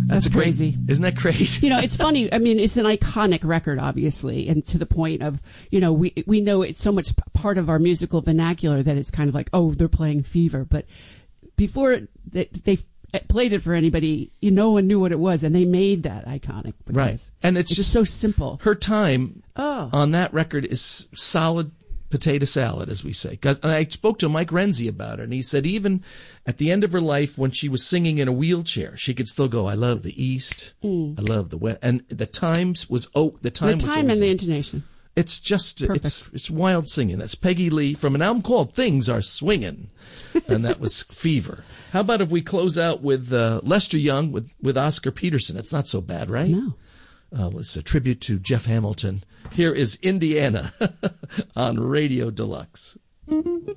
That's crazy. Isn't that crazy? It's funny. I mean, it's an iconic record, obviously, and to the point of, we know it's so much part of our musical vernacular that it's kind of like, oh, they're playing Fever. But before they played it for anybody, no one knew what it was, and they made that iconic. Right. And it's just so simple. Her time on that record is solid potato salad, as we say. And I spoke to Mike Renzi about it, and he said even at the end of her life, when she was singing in a wheelchair, she could still go, I love the East, I love the West. And the time and the intonation. It's just, it's wild singing. That's Peggy Lee from an album called Things Are Swingin', and that was Fever. How about if we close out with Lester Young with Oscar Peterson? It's not so bad, right? No. It's a tribute to Jeff Hamilton. Here is Indiana on Radio Deluxe.